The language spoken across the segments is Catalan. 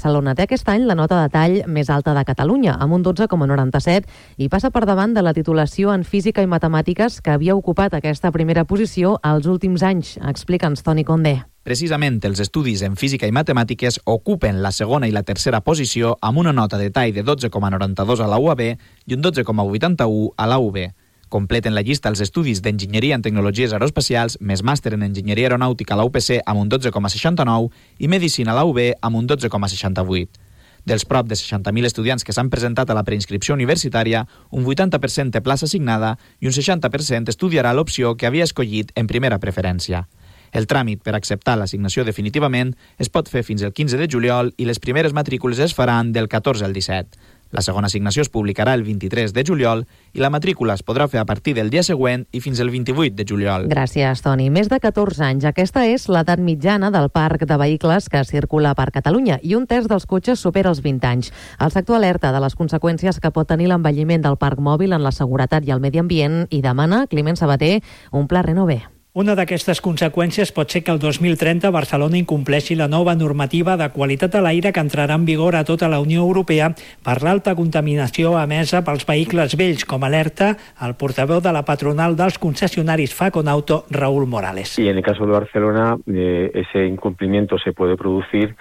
Barcelona. Té aquest any la nota de tall més alta de Catalunya, amb un 12,97, i passa per davant de la titulació en Física i Matemàtiques, que havia ocupat aquesta primera posició als últims anys. Explica'ns, Toni Condé. Precisament els estudis en física i matemàtiques ocupen la segona i la tercera posició amb una nota de tall de 12,92 a la UAB i un 12,81 a la UB. Completen la llista els estudis d'Enginyeria en Tecnologies Aeroespacials, més màster en Enginyeria Aeronàutica a la UPC amb un 12,69 i Medicina a la UB amb un 12,68. Dels prop de 60.000 estudiants que s'han presentat a la preinscripció universitària, un 80% té plaça assignada i un 60% estudiarà l'opció que havia escollit en primera preferència. El tràmit per acceptar l'assignació definitivament es pot fer fins el 15 de juliol i les primeres matrícules es faran del 14 al 17. La segona assignació es publicarà el 23 de juliol i la matrícula es podrà fer a partir del dia següent i fins el 28 de juliol. Gràcies, Toni. Més de 14 anys. Aquesta és l'edat mitjana del parc de vehicles que circula per Catalunya i un terç dels cotxes supera els 20 anys. El sector alerta de les conseqüències que pot tenir l'envelliment del parc mòbil en la seguretat i el medi ambient i demana, Climent Sabater, un pla Renove. Una d'aquestes conseqüències pot ser que el 2030 Barcelona incompleixi la nova normativa de qualitat de l'aire que entrarà en vigor a tota la Unió Europea per l'alta contaminació emesa pels vehicles vells, com alerta el portaveu de la patronal dels concessionaris Faconauto, Raúl Morales. Y en el caso de Barcelona, ese incumplimiento se puede producir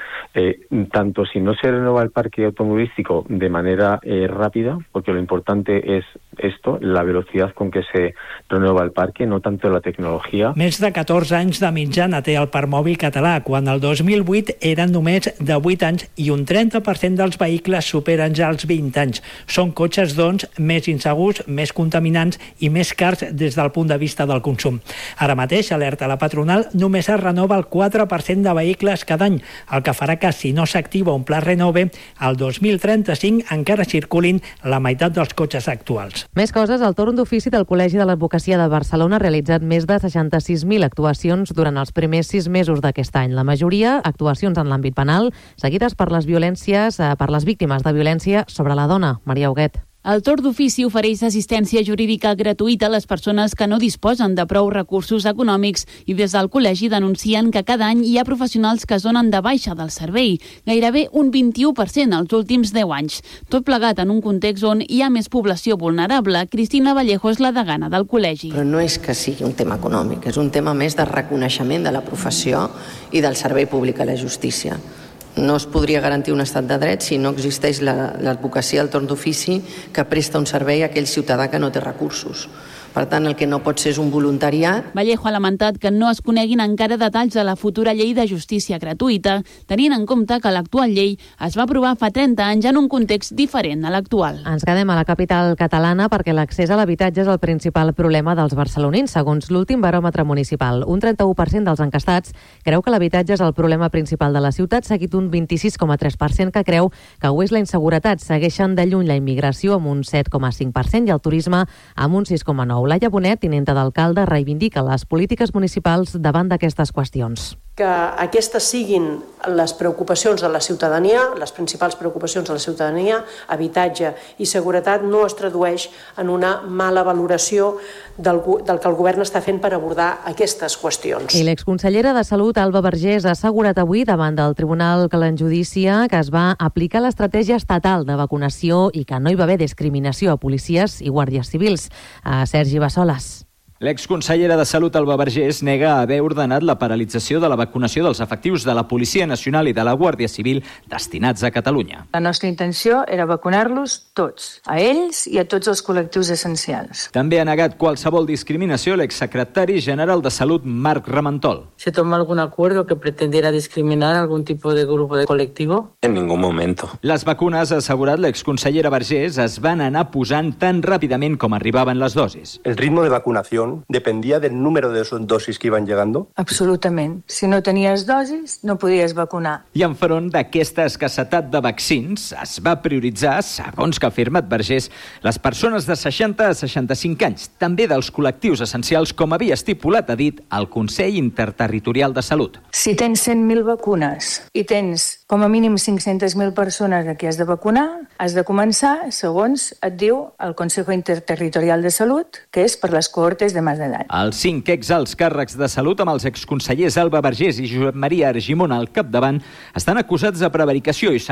tanto si no se renueva el parque automovilístico de manera rápida, porque lo importante es esto, la velocidad con que se renueva el parque, no tanto la tecnología. Més de 14 anys de mitjana té el parc mòbil català, quan el 2008 eren només de 8 anys i un 30% dels vehicles superen ja els 20 anys. Són cotxes, doncs, més insegurs, més contaminants i més cars des del punt de vista del consum. Ara mateix, alerta la patronal, només es renova el 4% de vehicles cada any, el que farà que, si no s'activa un pla Renove, al 2035 encara circulin la meitat dels cotxes actuals. Més coses, el torn d'ofici del Col·legi de l'Advocacia de Barcelona ha realitzat més de 66.000 actuacions durant els primers 6 mesos d'aquest any. La majoria, actuacions en l'àmbit penal, seguides per les violències, per les víctimes de violència sobre la dona. Maria Huguet. El torn d'ofici ofereix assistència jurídica gratuïta a les persones que no disposen de prou recursos econòmics i des del col·legi denuncien que cada any hi ha professionals que es donen de baixa del servei, gairebé un 21% els últims 10 anys. Tot plegat en un context on hi ha més població vulnerable. Cristina Vallejo és la degana del col·legi. Però no és que sigui un tema econòmic, és un tema més de reconeixement de la professió i del servei públic a la justícia. No es podria garantir un estat de dret si no existeix l'advocacia al torn d'ofici que presta un servei a aquell ciutadà que no té recursos. Per tant, el que no pot ser és un voluntariat. Vallejo ha lamentat que no es coneguin encara detalls de la futura llei de justícia gratuïta, tenint en compte que l'actual llei es va aprovar fa 30 anys en un context diferent a l'actual. Ens quedem a la capital catalana perquè l'accés a l'habitatge és el principal problema dels barcelonins, segons l'últim baròmetre municipal. Un 31% dels enquestats creu que l'habitatge és el problema principal de la ciutat, seguit un 26,3% que creu que ho és la inseguretat. Segueixen de lluny la immigració amb un 7,5% i el turisme amb un 6,9%. Laia Bonet, tinenta d'alcalde, reivindica les polítiques municipals davant d'aquestes qüestions. Que aquestes siguin les preocupacions de la ciutadania, les principals preocupacions de la ciutadania, habitatge i seguretat, no es tradueix en una mala valoració del que el govern està fent per abordar aquestes qüestions. I l'exconsellera de Salut, Alba Vergés, ha assegurat avui davant del tribunal que l'enjudicia que es va aplicar l'estratègia estatal de vacunació i que no hi va haver discriminació a policies i guàrdies civils. A Sergi Bassoles. L'exconsellera de Salut, Alba Vergés, nega haver ordenat la paralització de la vacunació dels efectius de la Policia Nacional i de la Guàrdia Civil destinats a Catalunya. La nostra intenció era vacunar-los tots, a ells i a tots els col·lectius essencials. També ha negat qualsevol discriminació l'exsecretari general de Salut, Marc Ramentol. ¿Se tomó algún acuerdo que pretendiera discriminar algún tipo de grupo de colectivo? En ningún momento. Les vacunes, ha assegurat l'exconsellera Vergés, es van anar posant tan ràpidament com arribaven les dosis. El ritmo de vacunación dependía del número de dosis que iban llegando? Absolutament. Si no tenies dosis, no podies vacunar. I enfront d'aquesta escassetat de vaccins es va prioritzar, segons que ha afirmat Vergés, les persones de 60 a 65 anys, també dels col·lectius essencials, com havia estipulat, ha dit, el Consell Interterritorial de Salut. Si tens 100.000 vacunes i tens com a mínim 500.000 persones a qui has de vacunar, has de començar, segons et diu el Consejo Interterritorial de Salut, que és per les cohortes de més d'edat. Els 5 exalts càrrecs de Salut, amb els exconsellers Alba Vergés i Josep Maria Argimon al capdavant, estan acusats de prevaricació i